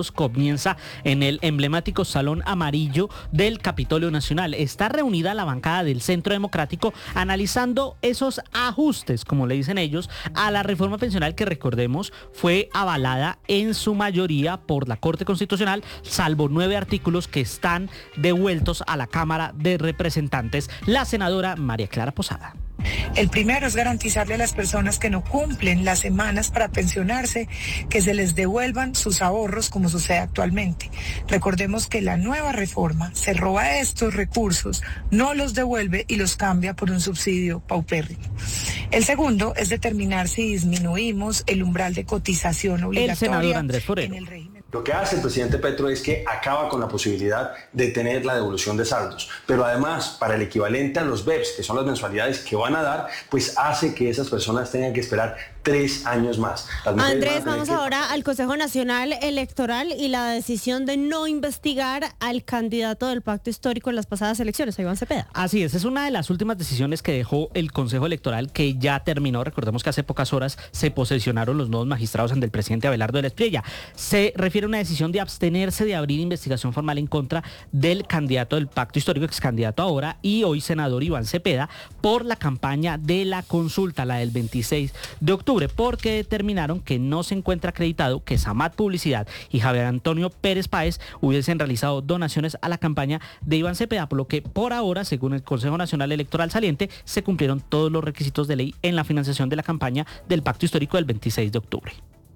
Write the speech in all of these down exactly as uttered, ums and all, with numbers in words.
comienza en el emblemático Salón Amarillo del Capitolio Nacional. Está reunida la bancada del Centro Democrático analizando esos ajustes, como le dicen ellos, a la reforma pensional que, recordemos, fue avalada en su mayoría por la Corte Constitucional, salvo nueve artículos que están devueltos a la Cámara de Representantes. La senadora María Clara Posada. El primero es garantizarle a las personas que no cumplen las semanas para pensionarse que se les devuelvan sus ahorros como sucede actualmente. Recordemos que la nueva reforma se roba estos recursos, no los devuelve y los cambia por un subsidio paupérrimo. El segundo es determinar si disminuimos el umbral de cotización obligatoria. El senador Andrés Forero. En el régimen. Lo que hace el presidente Petro es que acaba con la posibilidad de tener la devolución de saldos, pero además para el equivalente a los B E P S, que son las mensualidades que van a dar, pues hace que esas personas tengan que esperar tres años más. Andrés, vamos que... ahora al Consejo Nacional Electoral y la decisión de no investigar al candidato del Pacto Histórico en las pasadas elecciones, a Iván Cepeda. Así es, es una de las últimas decisiones que dejó el Consejo Electoral, que ya terminó. Recordemos que hace pocas horas se posesionaron los nuevos magistrados ante el presidente Abelardo de la Espriella. Se refiere a una decisión de abstenerse de abrir investigación formal en contra del candidato del Pacto Histórico, ex candidato ahora y hoy senador Iván Cepeda, por la campaña de la consulta, la del veintiséis de octubre, porque determinaron que no se encuentra acreditado que Samat Publicidad y Javier Antonio Pérez Páez hubiesen realizado donaciones a la campaña de Iván Cepeda, por lo que por ahora, según el Consejo Nacional Electoral saliente, se cumplieron todos los requisitos de ley en la financiación de la campaña del Pacto Histórico del veintiséis de octubre.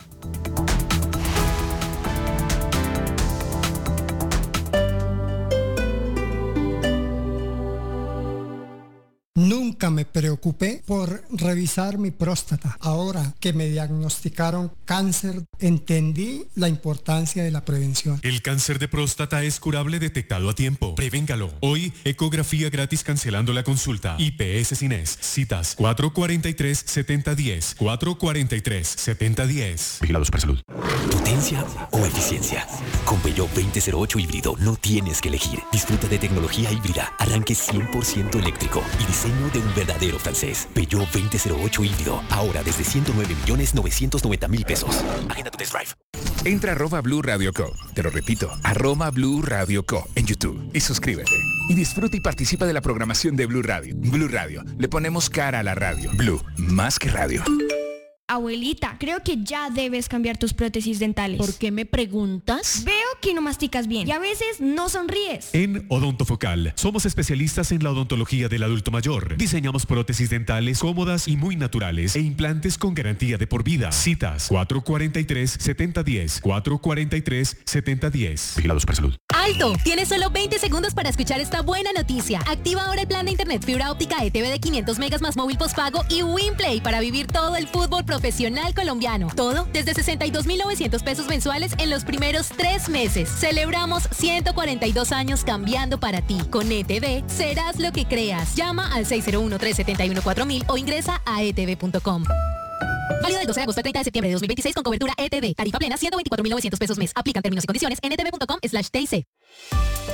Nunca me preocupé por revisar mi próstata. Ahora que me diagnosticaron cáncer, entendí la importancia de la prevención. El cáncer de próstata es curable detectado a tiempo. Prevéngalo. Hoy, ecografía gratis cancelando la consulta. I P S Cines. Citas cuatro cuatro tres, siete cero uno cero. cuatro cuatro tres, siete cero uno cero. Vigilado Supersalud. ¿Potencia o eficiencia? Con Peugeot veinte cero ocho híbrido no tienes que elegir. Disfruta de tecnología híbrida, arranque cien por ciento eléctrico y diseño de un verdadero francés. Peugeot veinte cero ocho híbrido, ahora desde ciento nueve millones novecientos noventa mil pesos. Agenda tu test drive. Entra a arroba Blue Radio Co. Te lo repito, arroba Blue Radio Co. en YouTube y suscríbete. Y disfruta y participa de la programación de Blue Radio. Blue Radio, le ponemos cara a la radio. Blue, más que radio. Abuelita, creo que ya debes cambiar tus prótesis dentales. ¿Por qué me preguntas? Veo que no masticas bien y a veces no sonríes. En Odontofocal somos especialistas en la odontología del adulto mayor. Diseñamos prótesis dentales cómodas y muy naturales e implantes con garantía de por vida. Citas cuatro cuatro tres, siete cero uno cero. cuatro cuatro tres, siete cero uno cero. Vigilado Supersalud. ¡Alto! Tienes solo veinte segundos para escuchar esta buena noticia. Activa ahora el plan de internet fibra óptica E T V de quinientos megas más móvil postpago y WinPlay para vivir todo el fútbol profesional colombiano. Todo desde sesenta y dos mil novecientos pesos mensuales en los primeros tres meses. Celebramos ciento cuarenta y dos años cambiando para ti. Con E T V serás lo que creas. Llama al seis cero uno, tres siete uno, cuatro mil o ingresa a e t v punto com. Válido del doce de agosto al treinta de septiembre de dos mil veintiséis con cobertura E T V. Tarifa plena ciento veinticuatro mil novecientos pesos mes. Aplican términos y condiciones en e t v punto com slash t i c.